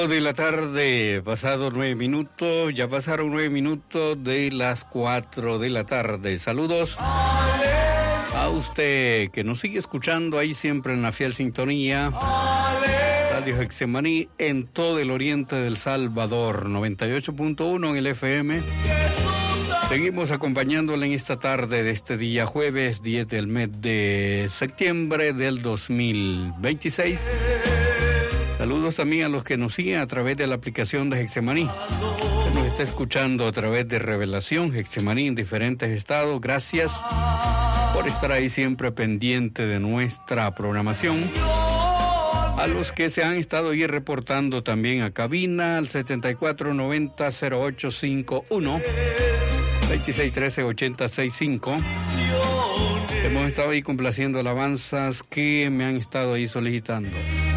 De la tarde, pasado 9 minutos, ya pasaron 9 minutos de las 4 de la tarde. Saludos a usted que nos sigue escuchando ahí siempre en la fiel sintonía. Radio Getsemaní en todo el oriente del Salvador, 98.1 en el FM. Seguimos acompañándole en esta tarde de este día jueves 10 del mes de septiembre del 2026. Saludos también a los que nos siguen a través de la aplicación de Getsemaní. Que nos está escuchando a través de Revelación Getsemaní en diferentes estados. Gracias por estar ahí siempre pendiente de nuestra programación. A los que se han estado ahí reportando también a cabina al 7490-0851, 2613-8065. Hemos estado ahí complaciendo alabanzas que me han estado ahí solicitando.